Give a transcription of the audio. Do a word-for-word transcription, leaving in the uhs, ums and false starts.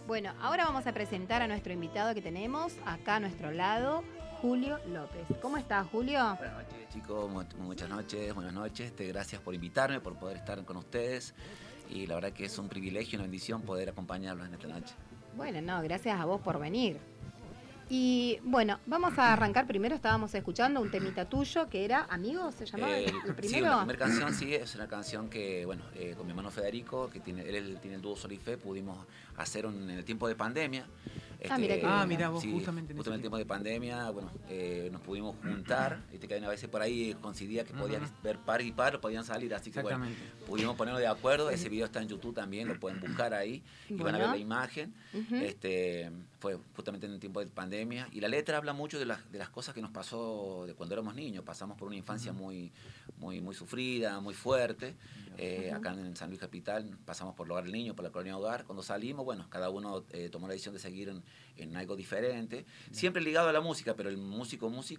Bueno, ahora vamos a presentar a nuestro invitado que tenemos acá a nuestro lado, Julio López. ¿Cómo estás, Julio? Buenas noches, chicos. Mu- muchas noches, buenas noches. Este, gracias por invitarme, por poder estar con ustedes. Y la verdad que es un privilegio y una bendición poder acompañarlos en esta noche. Bueno, no, gracias a vos por venir. Y bueno, vamos a arrancar primero. Estábamos escuchando un temita tuyo que era Amigos, ¿se llamaba Eh, el, el sí, primero? la primera canción sí es una canción que, bueno, eh, con mi hermano Federico, que tiene, él tiene el dúo Sol y Fe, pudimos hacer un, en el tiempo de pandemia. Ah, mira qué Ah, lindo. mira vos, sí, justamente en justo ese en el tiempo de pandemia, bueno, eh, nos pudimos juntar, viste que a veces por ahí coincidía que podían Ujú. ver par y par, podían salir, así que bueno, Exactamente. pudimos ponernos de acuerdo. Ese video está en YouTube también, lo pueden buscar ahí y van a ver Bueno. la imagen. Ujú. Este, fue justamente en el tiempo de pandemia y la letra habla mucho de las, de las cosas que nos pasó de cuando éramos niños. Pasamos por una infancia Ujú. muy, muy, muy sufrida, muy fuerte. Eh, Ujú. acá en San Luis Capital pasamos por el Hogar del Niño, por la Colonia Hogar. Cuando salimos, bueno, cada uno eh, tomó la decisión de seguir en, en algo diferente, siempre ligado a la música, pero el músico músico